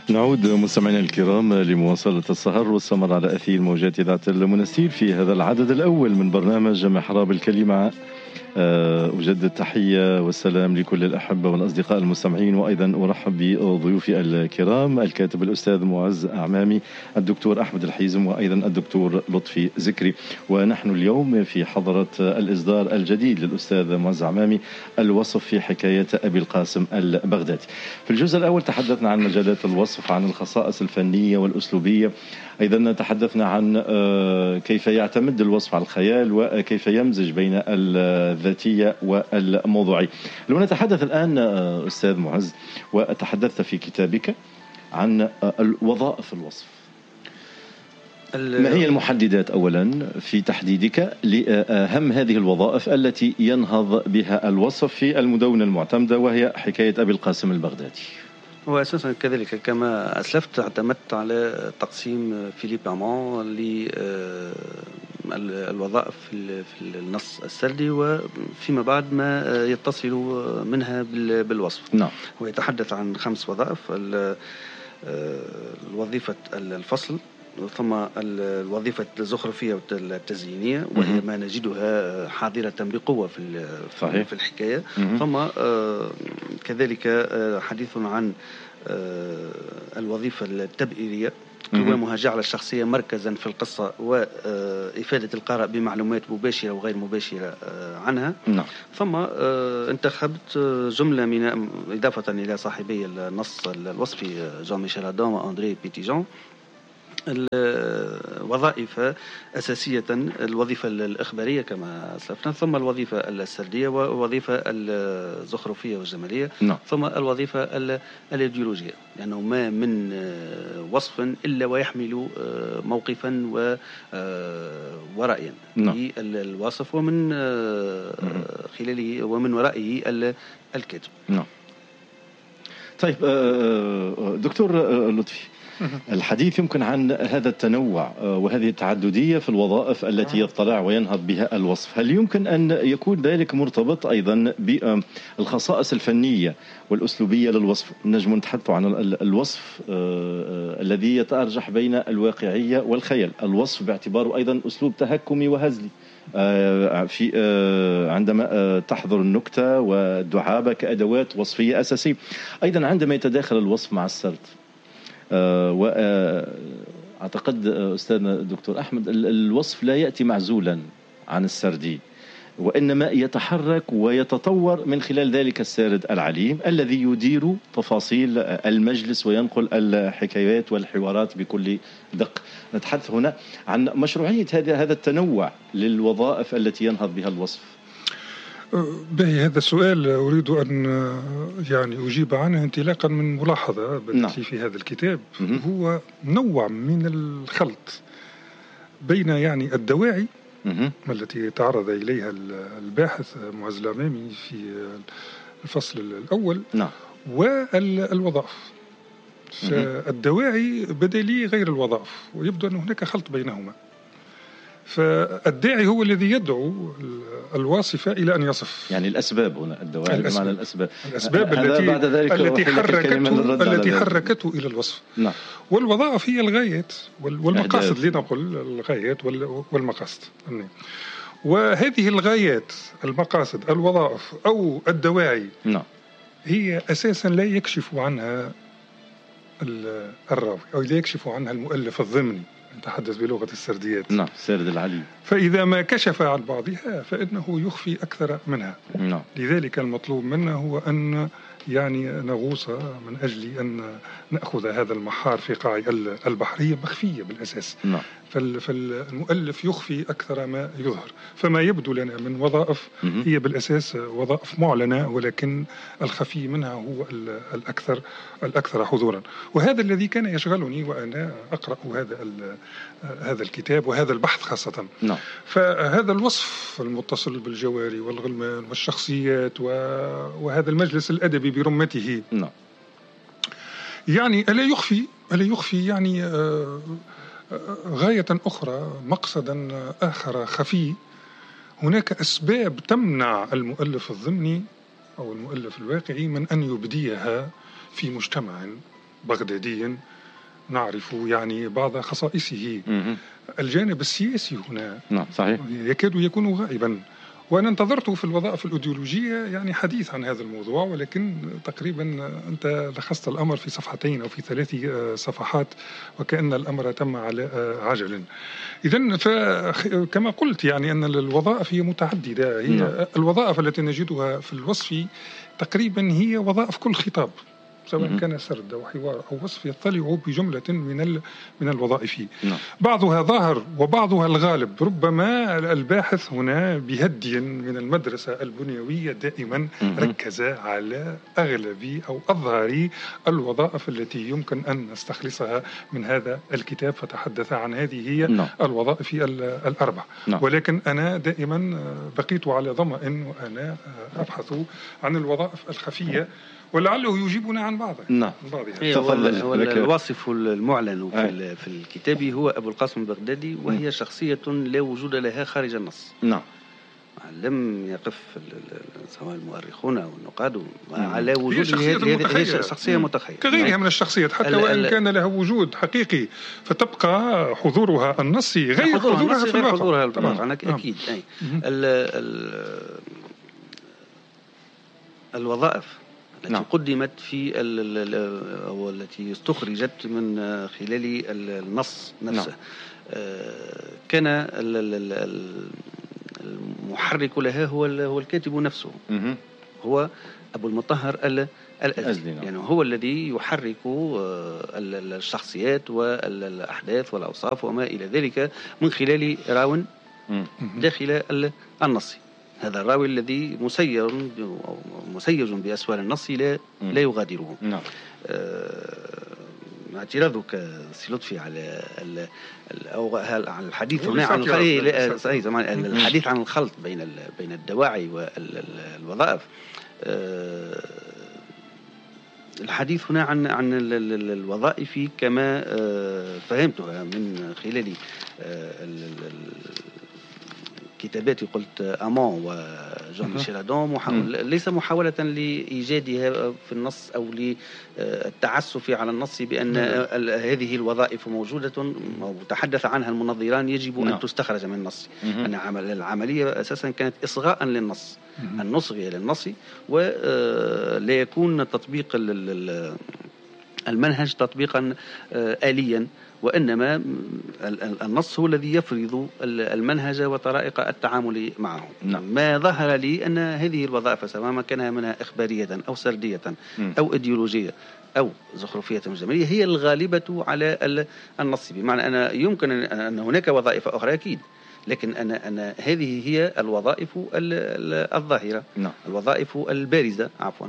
نعود مستمعينا الكرام لمواصلة السهر والسمر على أثير موجات إذاعة المنستير في هذا العدد الأول من برنامج محراب الكلمة. أجدد التحية والسلام لكل الأحبة والأصدقاء المستمعين، وأيضا أرحب بضيوفي الكرام الكاتب الأستاذ معز أعمامي، الدكتور أحمد الحيزم، وأيضا الدكتور لطفي ذكري. ونحن اليوم في حضرة الإصدار الجديد للأستاذ معز أعمامي، الوصف في حكاية أبي القاسم البغدادي. في الجزء الأول تحدثنا عن مجالات الوصف، عن الخصائص الفنية والأسلوبية، أيضا تحدثنا عن كيف يعتمد الوصف على الخيال وكيف يمزج بين الذاتية والموضوعية. لو نتحدث الآن أستاذ معز، وتحدثت في كتابك عن الوظائف الوصف، ما هي المحددات أولا في تحديدك لأهم هذه الوظائف التي ينهض بها الوصف في المدونة المعتمدة وهي حكاية أبي القاسم البغدادي؟ هو أساسا كذلك كما أسلفت اعتمدت على تقسيم فيليب أمان للوظائف في النص السردي، وفيما بعد ما يتصل منها بالوصف. نعم. هو يتحدث عن 5 وظائف: الوظيفة الفصل، ثم الوظيفة الزخرفية والتزيينية، وهي ما نجدها حاضرة بقوة في الحكاية. ثم كذلك حديث عن الوظيفة التبئيرية، قوامها جعل الشخصية مركزا في القصة وإفادة القارئ بمعلومات مباشرة وغير مباشرة عنها. نعم. ثم انتخبت جملة من إضافة إلى صاحبي النص الوصفي جان ميشيل آدام وأندري بيتيجان، الوظائف أساسية: الوظيفة الإخبارية كما أسلفنا، ثم الوظيفة السردية، والوظيفة الزخرفية والجمالية. نعم. ثم الوظيفة الإيديولوجية، لأنه ما من وصف إلا ويحمل موقفا ورأيا للواصف، ومن خلاله ومن ورائه الكاتب. نعم. طيب دكتور لطفي، الحديث يمكن عن هذا التنوع وهذه التعددية في الوظائف التي يطلع وينهض بها الوصف. هل يمكن أن يكون ذلك مرتبط أيضا بالخصائص الفنية والأسلوبية للوصف؟ نجم نتحدث عن الوصف الذي يتأرجح بين الواقعية والخيال، الوصف باعتباره أيضا أسلوب تهكمي وهزلي في عندما تحضر النكتة والدعابة كأدوات وصفية أساسية، أيضا عندما يتداخل الوصف مع السرد. وأعتقد أستاذنا الدكتور أحمد الوصف لا يأتي معزولا عن السردي، وإنما يتحرك ويتطور من خلال ذلك السارد العليم الذي يدير تفاصيل المجلس وينقل الحكايات والحوارات بكل دقة. نتحدث هنا عن مشروعية هذا التنوع للوظائف التي ينهض بها الوصف. باهي، هذا السؤال أريد أن يعني أجيب عنه انطلاقا من ملاحظة بدأت لي في هذا الكتاب. هو نوع من الخلط بين يعني الدواعي التي تعرض إليها الباحث معز الأعمامي في الفصل الأول والوظائف. فالدواعي بدا لي غير الوظائف، ويبدو أن هناك خلط بينهما. فالداعي هو الذي يدعو الواصف إلى أن يصف، يعني الأسباب هنا، الدواعي بمعنى الأسباب التي حركته إلى الوصف. نعم. والوظائف هي الغايات والمقاصد، لنقل الغايات والمقاصد. وهذه الغايات، المقاصد، الوظائف أو الدواعي، هي أساسا لا يكشف عنها الراوي أو لا يكشف عنها المؤلف الضمني، نتحدث بلغة السرديات. نعم، سرد العليم. فإذا ما كشف عن بعضها فإنه يخفي أكثر منها. نعم. لذلك المطلوب منا هو أن يعني نغوص من أجل أن نأخذ هذا المحار في قاع البحرية مخفية بالأساس. نعم. فالمؤلف يخفي أكثر ما يظهر. فما يبدو لنا من وظائف هي بالأساس وظائف معلنة، ولكن الخفي منها هو الأكثر حضورا. وهذا الذي كان يشغلني وأنا أقرأ هذا الكتاب وهذا البحث خاصة. نعم. فهذا الوصف المتصل بالجواري والغلمان والشخصيات وهذا المجلس الأدبي برمته، نعم، يعني ألا يخفي يعني غاية أخرى، مقصدا آخر خفي. هناك أسباب تمنع المؤلف الضمني أو المؤلف الواقعي من أن يبديها في مجتمع بغدادي نعرف يعني بعض خصائصه. الجانب السياسي هنا صحيح يكاد يكون غائبا، وأنا انتظرت في الوظائف الأيديولوجية يعني حديث عن هذا الموضوع، ولكن تقريبا أنت لخصت الأمر في صفحتين أو في 3 صفحات، وكأن الأمر تم على عجل. إذن كما قلت يعني أن الوظائف هي متعددة، هي الوظائف التي نجدها في الوصف تقريبا هي وظائف كل خطاب، سواء كان سرد أو حوار أو وصف، يطلع بجملة من الوظائف. بعضها ظاهر وبعضها الغالب. ربما الباحث هنا بهدي من المدرسة البنيوية دائما ركز على أغلب أو أظهر الوظائف التي يمكن أن نستخلصها من هذا الكتاب، فتحدث عن هذه هي الوظائف الأربع. ولكن أنا دائما بقيت على ظمأ وأنا أبحث عن الوظائف الخفية، ولعله يجيبنا عن بعضها. الواصف المعلن في الكتاب هو أبو القاسم البغدادي، وهي شخصية لا وجود لها خارج النص. لم يقف سواء المؤرخون أو النقاد على وجود هذه شخصية متخيلة كغيرها من الشخصيات، حتى وإن كان لها وجود حقيقي، فتبقى حضورها النصي غير حضورها في الواقع. أكيد. الوظائف التي قدمت في أو التي استخرجت من خلال النص نفسه كان المحرك لها هو الكاتب نفسه، هو أبو المطهر الأزدي. يعني هو الذي يحرك الشخصيات والأحداث والأوصاف وما إلى ذلك من خلال راو داخل النص. هذا الراوي الذي مسيج بأسوار النص لا يغادره. اعتراضك سي لطفي على الحديث هنا عن الحديث عن الخلط بين الدواعي والوظائف. الحديث هنا عن الوظائف كما فهمتها من خلال كتاباتي، قلت أمان وجون ميشيل أدام، ليس محاولة لإيجادها في النص أو للتعسف على النص بأن هذه الوظائف موجودة وتحدث عنها المنظران يجب أن تستخرج من النص. أن العملية أساسا كانت إصغاء للنص، أن نصغي للنص ولا يكون تطبيق المنهج تطبيقا آليا، وإنما النص هو الذي يفرض المنهج وطرائق التعامل معه. ما ظهر لي أن هذه الوظائف سواء ما كان منها إخبارية أو سردية أو إيديولوجية أو زخرفية جمالية هي الغالبة على النص، بمعنى أن يمكن أن هناك وظائف أخرى أكيد، لكن أنا هذه هي الوظائف الظاهرة، الوظائف البارزة عفوا.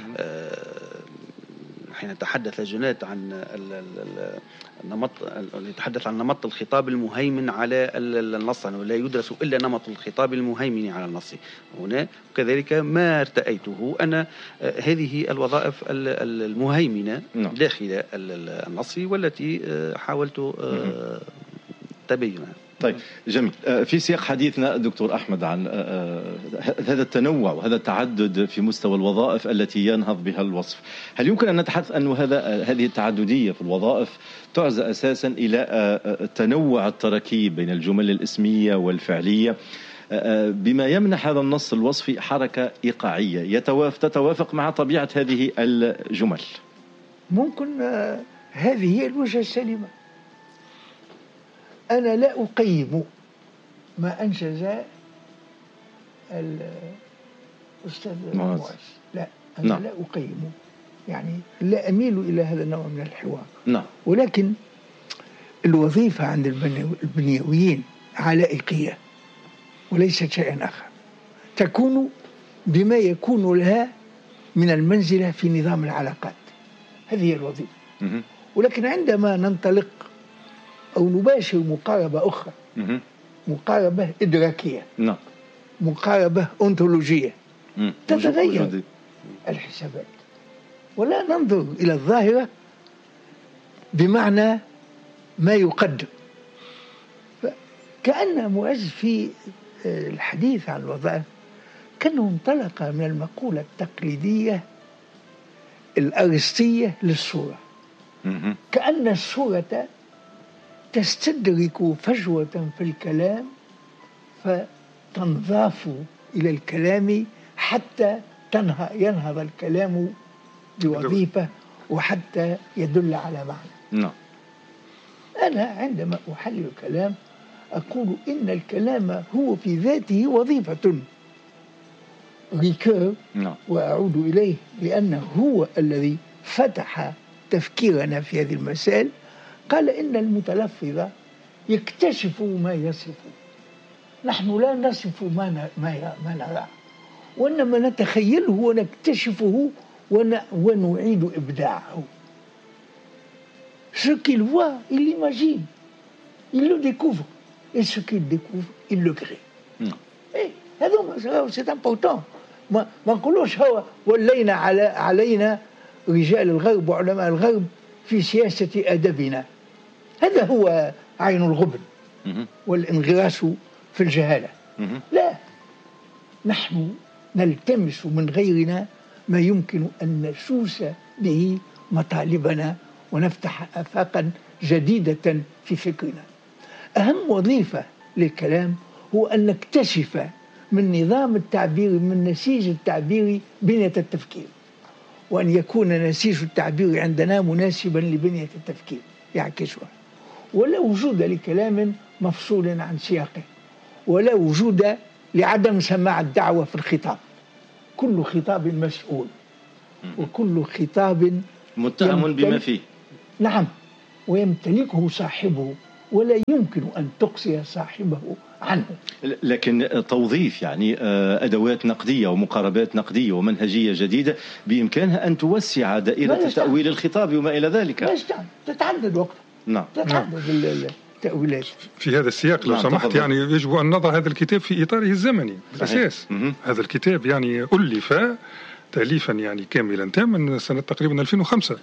حين تحدث جنات عن النمط، يتحدث عن نمط الخطاب المهيمن على النص، ولا يدرس إلا نمط الخطاب المهيمن على النص. هنا كذلك ما ارتأيته أن هذه الوظائف المهيمنة داخل النص والتي حاولت تبينها. طيب جميل. في سياق حديثنا دكتور أحمد عن هذا التنوع وهذا التعدد في مستوى الوظائف التي ينهض بها الوصف، هل يمكن أن نتحدث أن هذه التعددية في الوظائف تعزى أساسا إلى تنوع التراكيب بين الجمل الاسمية والفعلية بما يمنح هذا النص الوصفي حركة إيقاعية تتوافق مع طبيعة هذه الجمل؟ ممكن هذه هي الوجهة السليمة. أنا لا أقيم ما أنجز الأستاذ معاذ، لا أنا لا أقيم، يعني لا أميل إلى هذا النوع من الحوار. ولكن الوظيفة عند البنيويين علائقية وليست شيئا آخر، تكون بما يكون لها من المنزلة في نظام العلاقات، هذه هي الوظيفة. ولكن عندما ننطلق أو نباشر مقاربة أخرى، مقاربة إدراكية، مقاربة أنتولوجية، تتغير الحسابات ولا ننظر إلى الظاهرة بمعنى ما يقدم. كأن معز في الحديث عن الوظائف كأنه انطلق من المقولة التقليدية الأرسطية للصورة، كأن الصورة تستدرك فجوة في الكلام فتنضاف إلى الكلام حتى ينهض الكلام بوظيفة وحتى يدل على معنى. أنا عندما أحلل الكلام أقول إن الكلام هو في ذاته وظيفة. ريكير وأعود إليه لأنه هو الذي فتح تفكيرنا في هذه المسائل، قال إن المتلفظ يكتشف ما يصف. نحن لا نصف ما نراه، وإنما نتخيله ونكتشفه ونعيد إبداعه. Ce qu'il voit, il l'imagine, il le découvre, et ce qu'il découvre, il le crée. هذا c'est important. ما نقولوش هو ولينا علينا رجال الغرب وعلماء الغرب في سياسة أدبنا. هذا هو عين الغبن والانغراس في الجهالة. لا، نحن نلتمس من غيرنا ما يمكن أن نسوس به مطالبنا ونفتح آفاقا جديدة في فكرنا. أهم وظيفة للكلام هو أن نكتشف من نظام التعبير، من نسيج التعبير بنية التفكير، وأن يكون نسيج التعبير عندنا مناسبا لبنية التفكير يعكسها، ولا وجود لكلام مفصول عن سياقه، ولا وجود لعدم سماع الدعوة في الخطاب. كل خطاب مسؤول، وكل خطاب متهم بما فيه. نعم، ويمتلكه صاحبه، ولا يمكن أن تقصي صاحبه عنه. لكن توظيف يعني أدوات نقدية ومقاربات نقدية ومنهجية جديدة بإمكانها أن توسع دائرة تأويل الخطاب وما إلى ذلك. تتعدد وقت. نعم. تتعدد التأويلات. في هذا السياق لو سمحت يعني يجب أن نضع هذا الكتاب في إطاره الزمني بالأساس. هذا الكتاب يعني ألف تأليفا يعني كاملا تاما سنة تقريبا 2005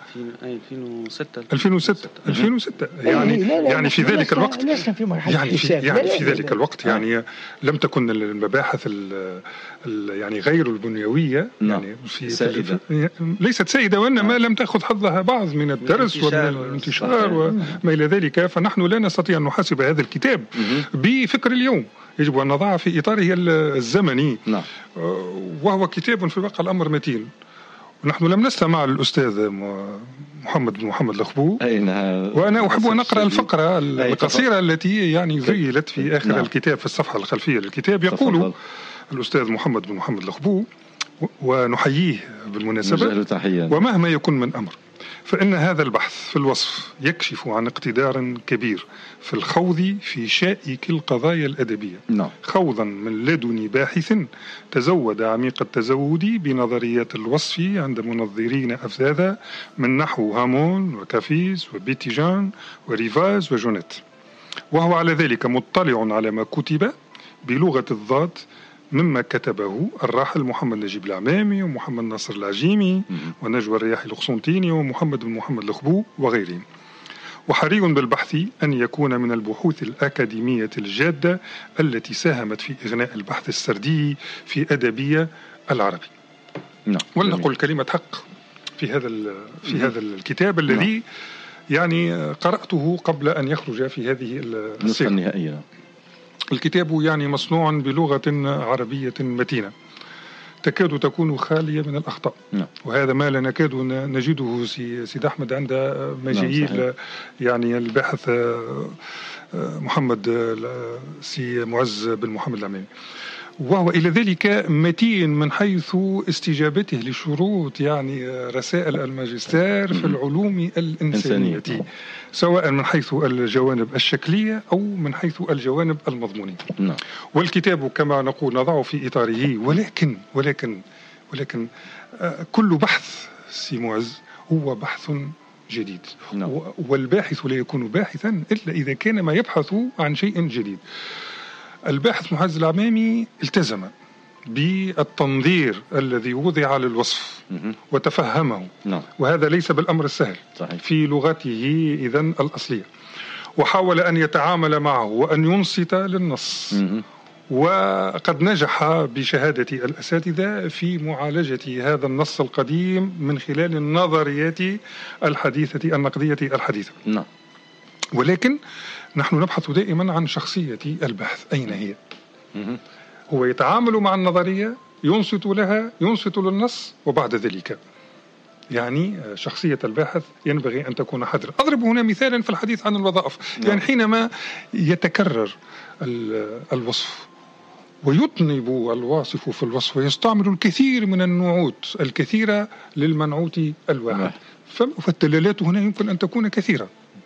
2006 يعني في ذلك الوقت في ذلك الوقت يعني لم تكن المباحث يعني غير البنيوية يعني سائدة. ليست سائدة، وإنما لم تأخذ حظها بعض من الدرس ومن الانتشار وما إلى ذلك. فنحن لا نستطيع أن نحاسب هذا الكتاب بفكر اليوم، يجب أن نضعه في إطاره الزمني. وهو كتاب في واقع الأمر متين. ونحن لم نستمع للأستاذ محمد بن محمد الخبو، وأنا أحب أن أقرأ الفقرة القصيرة التي يعني ذيلت في آخر الكتاب في الصفحة الخلفية للكتاب. يقول الأستاذ محمد بن محمد الخبو، ونحييه بالمناسبة، ومهما يكن من أمر فإن هذا البحث في الوصف يكشف عن اقتدار كبير في الخوض في شائك القضايا الأدبية، خوضا من لدن باحث تزود عميق التزود بنظريات الوصف عند منظرين أفذاذا من نحو هامون وكافيز وبيتيجان وريفاز وجونيت، وهو على ذلك مطلع على ما كتب بلغة الضاد مما كتبه الراحل محمد نجيب العمامي ومحمد ناصر العجيمي ونجوى الرياحي القسنطيني ومحمد بن محمد الخبو وغيرهم، وحري بالبحث أن يكون من البحوث الأكاديمية الجادة التي ساهمت في إغناء البحث السردي في أدبية العربي. ولنقل كلمة حق في هذا الكتاب الذي يعني قرأته قبل أن يخرج في هذه النسخة النهائية. الكتاب يعني مصنوع بلغة عربية متينة تكاد تكون خالية من الأخطاء. وهذا ما لا نكاد نجده سيد أحمد عند مجيء يعني الباحث محمد سي معز بن محمد العمامي، وهو إلى ذلك متين من حيث استجابته لشروط يعني رسائل الماجستير في العلوم الإنسانية، سواء من حيث الجوانب الشكلية أو من حيث الجوانب المضمونية. والكتاب كما نقول نضعه في إطاره، ولكن كل بحث سي معز هو بحث جديد. والباحث لا يكون باحثا إلا إذا كان ما يبحث عن شيء جديد. الباحث معز العمامي التزم بالتنظير الذي وضع للوصف وتفهمه، وهذا ليس بالأمر السهل في لغته إذن الأصلية، وحاول أن يتعامل معه وأن ينصت للنص وقد نجح بشهادة الأساتذة في معالجة هذا النص القديم من خلال النظريات الحديثة النقدية الحديثة. نعم. ولكن نحن نبحث دائما عن شخصية الباحث، أين هي؟ هو يتعامل مع النظرية، ينصت لها، ينصت للنص، وبعد ذلك يعني شخصية الباحث ينبغي أن تكون حذرة. أضرب هنا مثالا في الحديث عن الوظائف. يعني حينما يتكرر الوصف ويطنب الواصف في الوصف ويستعمل الكثير من النعوت الكثيرة للمنعوت الواحد، فالدلالات هنا يمكن أن تكون كثيرة.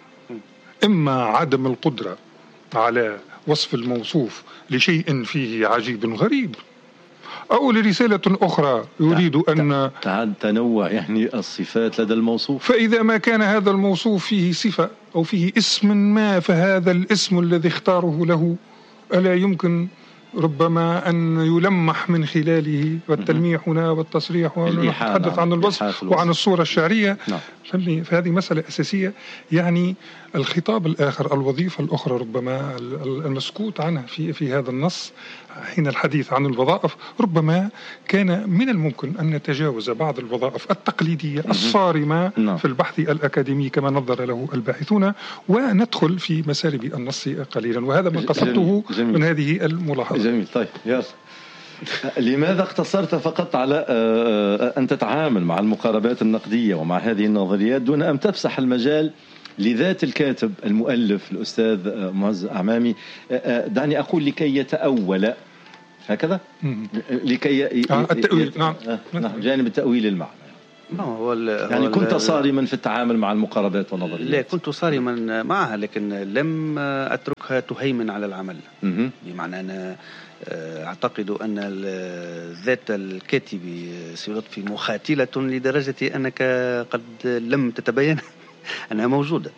إما عدم القدرة على وصف الموصوف لشيء فيه عجيب غريب، أو لرسالة أخرى يريد أن تنوع يعني الصفات لدى الموصوف. فإذا ما كان هذا الموصوف فيه صفة أو فيه اسم ما، فهذا الاسم الذي اختاره له ألا يمكن ربما أن يلمح من خلاله، والتلميح هنا والتصريح، ونتحدث عن الوصف وعن الصورة الشعرية. فهذه مسألة أساسية. يعني الخطاب الآخر، الوظيفة الأخرى ربما المسكوت عنها في هذا النص حين الحديث عن الوظائف، ربما كان من الممكن أن نتجاوز بعض الوظائف التقليدية الصارمة في البحث الأكاديمي كما نظر له الباحثون، وندخل في مسالب النص قليلا. وهذا ما قصدته من هذه الملاحظة. جميل. طيب ياسر، لماذا اقتصرت فقط على أن تتعامل مع المقاربات النقدية ومع هذه النظريات دون أن تفسح المجال لذات الكاتب المؤلف الأستاذ معز أعمامي، دعني أقول لكي يتأول هكذا، لكي التأويل. نعم، جانب التأويل المعنى. يعني كنت صارما في التعامل مع المقاربات والنظريات؟ لا، كنت صارما معها، لكن لم أتركها تهيمن على العمل. بمعنى أنا أعتقد أن ذات الكاتب سيلطفي مخاتلة لدرجة أنك قد لم تتبين أنها موجودة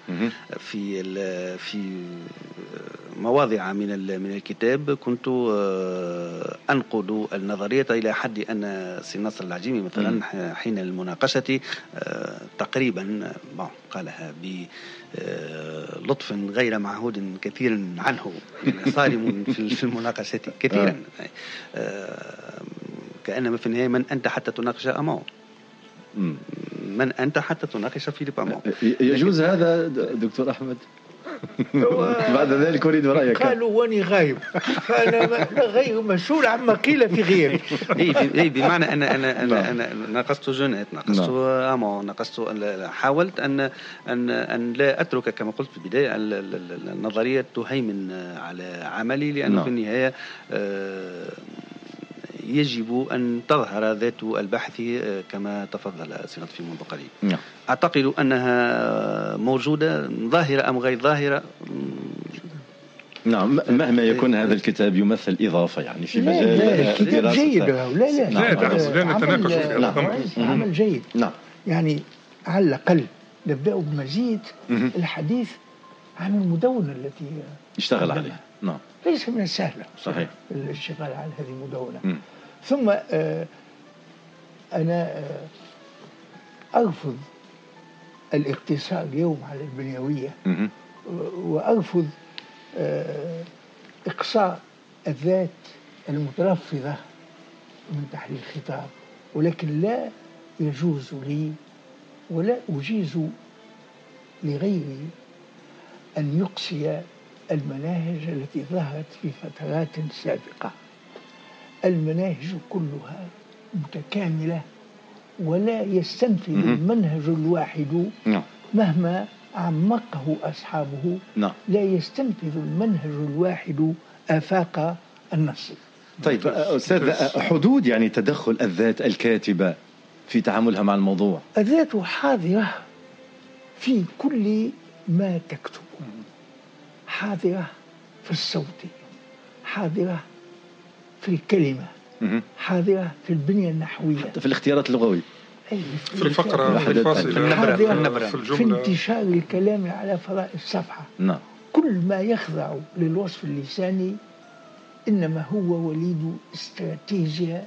في مواضع من الكتاب. كنت أنقد النظرية إلى حد أن سي نصر العجيمي مثلا حين المناقشة تقريبا قالها بلطف غير معهود كثيرا عنه، صارم في المناقشة كثيرا، كأنما في النهاية من أنت حتى تناقش أمامه، من أنت حتى تناقش فيليب أمام. يجوز هذا دكتور أحمد؟ بعد ذلك أريد رأيك. قالوا واني غايب، فأنا غير مسؤول عما قيل في غيري. إيه بمعنى أنا ناقشت جونيت، ناقشت أمون، ناقشت، حاولت أن لا أترك كما قلت في البداية النظرية تهيمن على عملي، لأنه في النهاية يجب أن تظهر ذات البحث كما تفضل سي لطفي منذ قليل. أعتقد أنها موجودة، ظاهرة أم غير ظاهرة. نعم، مهما يكون هذا الكتاب يمثل إضافة يعني في مجال الكتاب جيد. لا نتناقش فيه. عمل جيد. يعني على الأقل نبدأ بمزيد الحديث عن المدونة التي اشتغل عليها. نعم، ليس من السهل صحيح الاشتغال على هذه المدونة. ثم أنا أرفض الاقتصار اليوم على البنيوية، وأرفض إقصاء الذات المتلفظة من تحليل الخطاب، ولكن لا يجوز لي ولا أجيز لغيري أن يقصي المناهج التي ظهرت في فترات سابقة. المناهج كلها متكاملة، ولا يستنفذ المنهج الواحد مهما عمقه أصحابه، لا يستنفذ المنهج الواحد آفاق النص. طيب أستاذ، حدود يعني تدخل الذات الكاتبة في تعاملها مع الموضوع؟ الذات حاضرة في كل ما تكتب، حاضرة في الصوت، حاضرة في الكلمة، حاضرة في البنية النحوية، حتى في الاختيارات اللغوية، في الفقرة، في الفاصلة، في الجملة، في انتشار الكلام على فرائس الصفحة. كل ما يخضع للوصف اللساني إنما هو وليد استراتيجية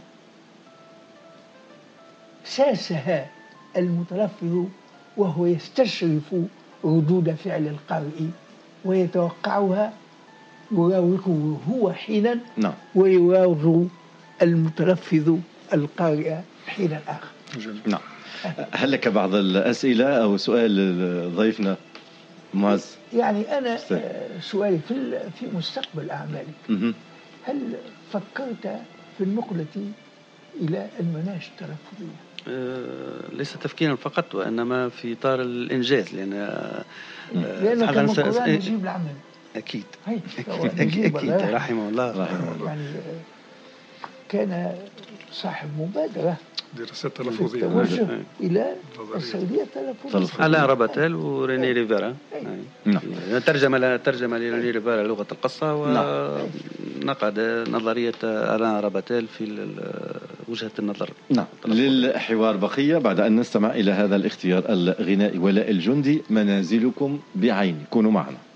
ساسها المتلفظ وهو يستشرف ردود فعل القارئ ويتوقعها يراوغه هو حينا نعم ويراوغ المتلفظ القارئ حينا آخر. نعم. هل لك بعض الأسئلة أو سؤال ضيفنا معز؟ يعني أنا سؤالي في مستقبل أعمالك، هل فكرت في النقلة إلى المناهج التلفظية؟ ليس تفكيرا فقط وإنما في إطار الإنجاز، لأن كان القرآن يجيب العمل. أكيد أكيد رحمه الله. يعني كان صاحب مبادرة دراسات تلفظية توجه إلى السردية التلفظية على راباتيل وريني ريفيرا. ترجم لريني ريفيرا لغة القصة، ونقد نظرية ألان راباتيل في وجهة النظر. نعم. للحوار بقية بعد أن نستمع إلى هذا الاختيار الغنائي. ولاء الجندي، منازلكم بعيني. كونوا معنا.